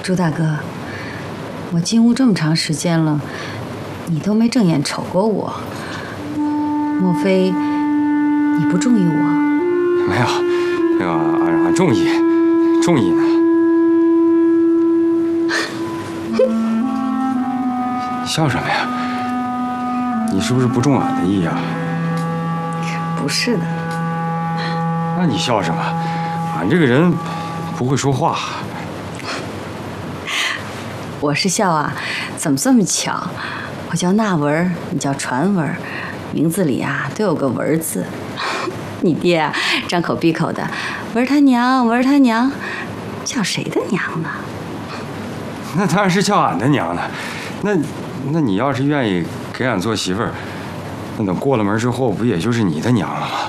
朱大哥，我进屋这么长时间了，你都没正眼瞅过我，莫非你不中意我？ 没有，那个俺中意呢。你笑什么呀？你是不是不中俺的意啊？ 不是的。 那你笑什么？俺这个人不会说话。 我是笑啊，怎么这么巧？我叫纳文，你叫传文，名字里啊都有个文字。你爹啊，张口闭口的文他娘，文他娘，叫谁的娘呢？ 那当然是叫俺的娘呢。那你要是愿意给俺做媳妇儿，那等过了门之后，不也就是你的娘了吗？